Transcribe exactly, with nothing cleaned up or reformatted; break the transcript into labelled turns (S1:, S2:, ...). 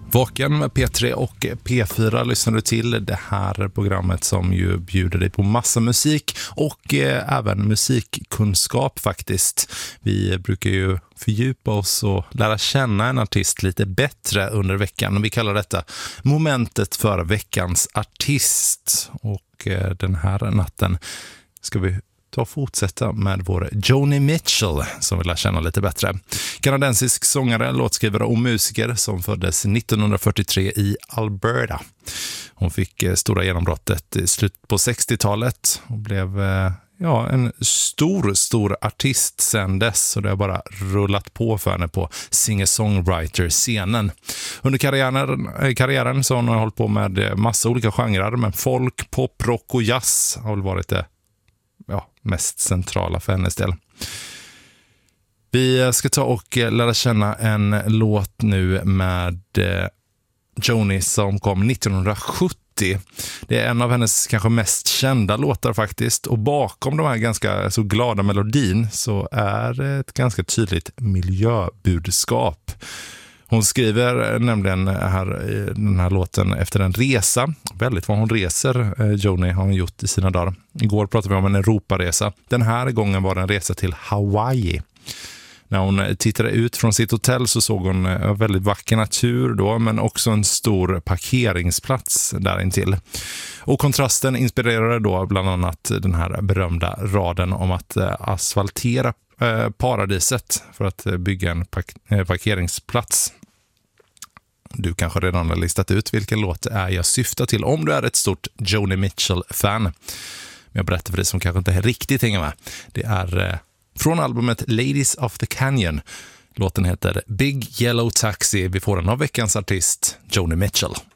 S1: Vaken med P tre och P fyra lyssnar du till det här programmet som ju bjuder dig på massa musik och eh, även musikkunskap faktiskt. Vi brukar ju fördjupa oss och lära känna en artist lite bättre under veckan och vi kallar detta momentet för veckans artist. Och eh, den här natten ska vi ta och fortsätta med vår Joni Mitchell som vi lär känna lite bättre. Kanadensisk sångare, låtskrivare och musiker som föddes nittonhundrafyrtiotre i Alberta. Hon fick stora genombrottet i slutet på sextiotalet och blev ja, en stor, stor artist sedan dess. Och det har bara rullat på för henne på singer-songwriter-scenen. Under karriären, karriären så har hon hållit på med massa olika genrer, men folk, pop, rock och jazz har väl varit det ja, mest centrala för hennes del. Vi ska ta och lära känna en låt nu med Joni som kom nittonhundrasjuttio. Det är en av hennes kanske mest kända låtar faktiskt. Och bakom de här ganska så glada melodin så är det ett ganska tydligt miljöbudskap. Hon skriver nämligen här, den här låten efter en resa. Väldigt vad hon reser, Joni har hon gjort i sina dagar. Igår pratade vi om en Europaresa. Den här gången var det en resa till Hawaii. När hon tittade ut från sitt hotell så såg hon väldigt vacker natur då, men också en stor parkeringsplats där intill. Och kontrasten inspirerade då bland annat den här berömda raden om att asfaltera paradiset för att bygga en park- parkeringsplats. Du kanske redan har listat ut vilken låt det är jag syftar till om du är ett stort Joni Mitchell-fan. Men jag berättar för dig som kanske inte riktigt hänger med. Det är från albumet Ladies of the Canyon. Låten heter Big Yellow Taxi. Vi får den av veckans artist Joni Mitchell.